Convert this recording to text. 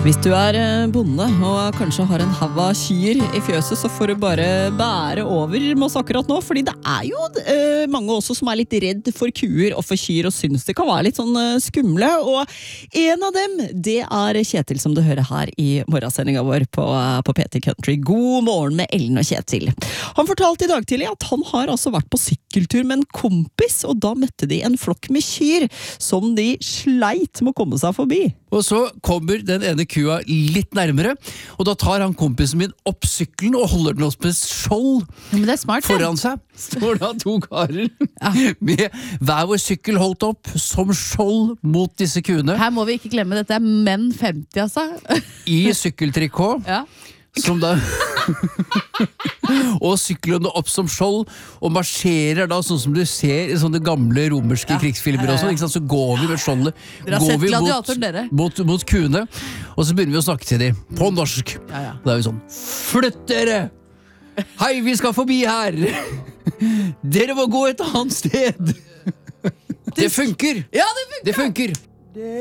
Hvis du bonde og kanskje har en hav av kyr I fjøset, så får du bare bære over med oss akkurat nå, fordi det jo mange også som litt redd for kuer og for kyr og synes det kan være litt sånn skumle, og en av dem, det Kjetil som du hører her I morgensendingen vår på PT Country. God morgen med Ellen og Kjetil. Han fortalte I dag tidlig at han har altså vært på sykkeltur med en kompis, og da møtte de en flokk med kyr som de sleit med å komme seg forbi. Og så kommer den ene kua litt nærmere, og da tar han kompisen min opp sykkelen og holder den opp med skjold men det smart, foran seg. Står da to karer med hver vår sykkel holdt opp som skjold mot disse kuene. Her må vi ikke glemme, dette menn 50 altså. I sykkeltrikå. Ja. Som da og syklene opp som skjold og marsjerer da sånn som du ser I sånne gamle romerske krigsfilmer og sånn, ikke sant? Så går vi med skjoldet Dere har sett gladiatoren dere mot kuene og så begynner vi å snakke til dem på norsk Da vi sånn, flytt dere hei vi skal forbi her dere må gå et annet sted det funker ja, det funker